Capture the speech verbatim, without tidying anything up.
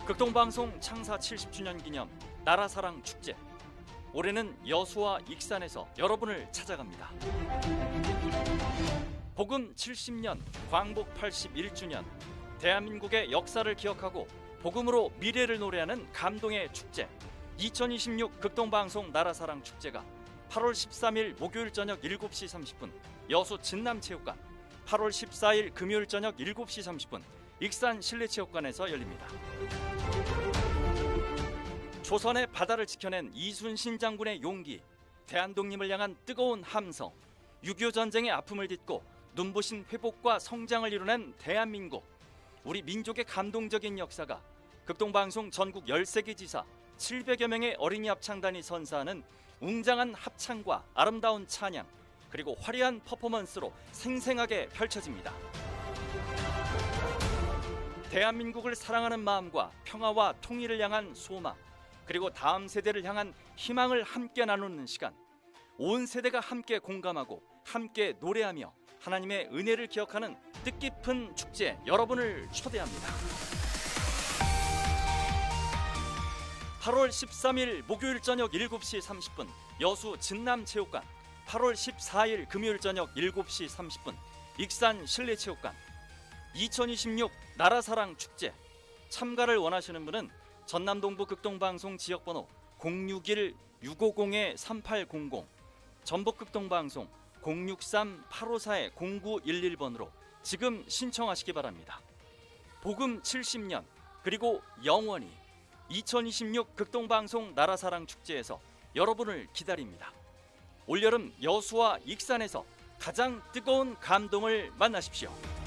극동방송 창사 칠십 주년 기념 나라사랑 축제. 올해는 여수와 익산에서 여러분을 찾아갑니다. 복음 칠십 년, 광복 팔십일 주년, 대한민국의 역사를 기억하고 복음으로 미래를 노래하는 감동의 축제. 이천이십육 극동방송 나라사랑 축제가 팔월 십삼일 목요일 저녁 일곱 시 삼십 분 여수 진남체육관, 팔월 십사일 금요일 저녁 일곱 시 삼십 분 익산 실내체육관에서 열립니다. 조선의 바다를 지켜낸 이순신 장군의 용기, 대한독립을 향한 뜨거운 함성, 육이오 전쟁의 아픔을 딛고 눈부신 회복과 성장을 이뤄낸 대한민국, 우리 민족의 감동적인 역사가 극동방송 전국 열세 개 지사 칠백여 명의 어린이 합창단이 선사하는 웅장한 합창과 아름다운 찬양, 그리고 화려한 퍼포먼스로 생생하게 펼쳐집니다. 대한민국을 사랑하는 마음과 평화와 통일을 향한 소망, 그리고 다음 세대를 향한 희망을 함께 나누는 시간, 온 세대가 함께 공감하고 함께 노래하며 하나님의 은혜를 기억하는 뜻깊은 축제, 여러분을 초대합니다. 팔월 십삼일 목요일 저녁 일곱 시 삼십 분 여수 진남체육관, 팔월 십사일 금요일 저녁 일곱 시 삼십 분 익산 실내체육관. 이천이십육 나라사랑 축제 참가를 원하시는 분은 전남동부 극동방송 지역번호 공육일 육오공 삼팔공공, 전북극동방송 공육삼 팔오사 공구일일 번으로 지금 신청하시기 바랍니다. 복음 칠십 년, 그리고 영원히 이천이십육 극동방송 나라사랑 축제에서 여러분을 기다립니다. 올여름 여수와 익산에서 가장 뜨거운 감동을 만나십시오.